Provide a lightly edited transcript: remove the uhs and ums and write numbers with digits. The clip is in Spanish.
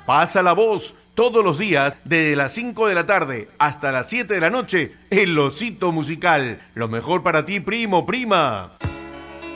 Pasa la voz todos los días desde las 5 de la tarde hasta las 7 de la noche, El Osito Musical. Lo mejor para ti, primo, prima.